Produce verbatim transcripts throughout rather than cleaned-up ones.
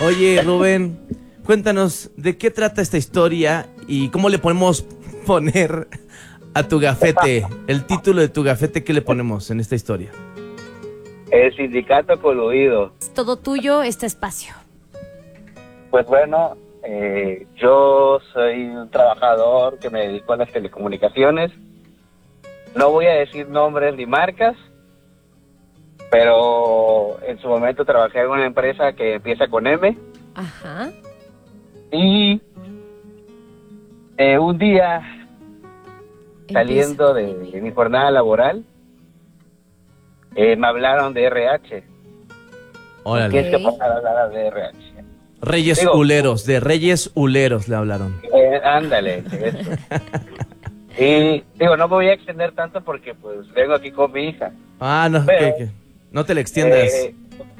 Oye, Rubén, cuéntanos, ¿de qué trata esta historia y cómo le podemos poner a tu gafete? El título de tu gafete, ¿qué le ponemos en esta historia? El sindicato coludido. Es todo tuyo este espacio. Pues bueno, eh, yo soy un trabajador que me dedico a las telecomunicaciones. No voy a decir nombres ni marcas, pero en su momento trabajé en una empresa que empieza con M. Ajá. Y eh, un día, saliendo de, de mi jornada laboral, eh, me hablaron de R H. Órale. ¿Qué es que pasar a hablar de R H? Reyes Digo, Uleros, de Reyes Uleros le hablaron. Eh, ándale, eso. Y digo, no me voy a extender tanto porque pues vengo aquí con mi hija. Ah, no, Pero, que, que no te le extiendas. Eh,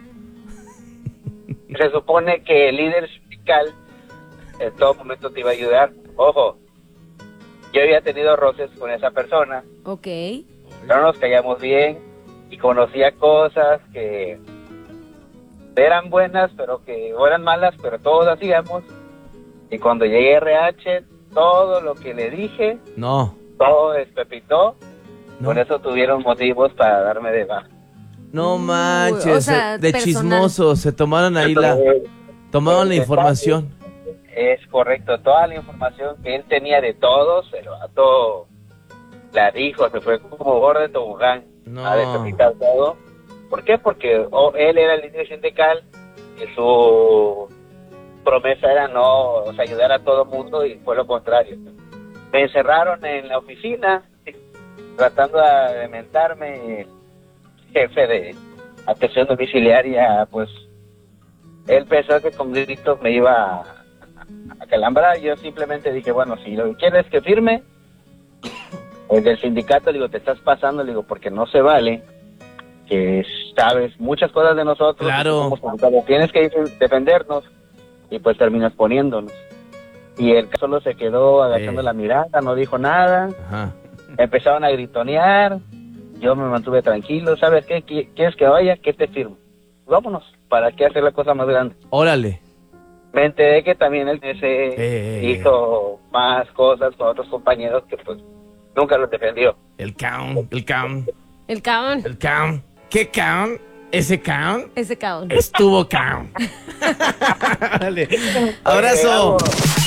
se supone que el líder sindical en todo momento te iba a ayudar. Ojo, yo había tenido roces con esa persona. Ok. No nos caíamos bien y conocía cosas que eran buenas, pero que o eran malas, pero todos hacíamos. Y cuando llegué a R H, todo lo que le dije, No. todo despepitó. No. Por eso tuvieron motivos para darme de baja. No Uy, manches, o sea, de personal. chismosos, se tomaron ahí la, tomaron la información. Es correcto, toda la información que él tenía de todos, el vato la dijo, se fue como gordo de tobogán No. a despepitar todo. ¿Por qué? Porque oh, él era el líder sindical y su promesa era no, o sea, ayudar a todo el mundo, y fue lo contrario. Me encerraron en la oficina tratando de mentarme. El jefe de atención domiciliaria, pues él pensó que con gritos me iba a, a calambrar. Yo simplemente dije, bueno, si lo que quieres que firme, el del sindicato, le digo, te estás pasando, le digo, porque no se vale que sabes muchas cosas de nosotros. Claro. Como tienes que defendernos, y pues terminas poniéndonos. Y el solo se quedó agachando Eh. la mirada, no dijo nada. Ajá. Empezaron a gritonear. Yo me mantuve tranquilo. ¿Sabes qué? ¿Quieres que vaya? ¿Qué te firmo? Vámonos. ¿Para qué hacer la cosa más grande? Órale. Me enteré que también él se Eh. hizo más cosas con otros compañeros que pues nunca los defendió. El caón, el caón, El caón. el caón. ¿Qué caón? ¿Ese caón? Ese caón. Estuvo caón. Dale. Abrazo. Bravo.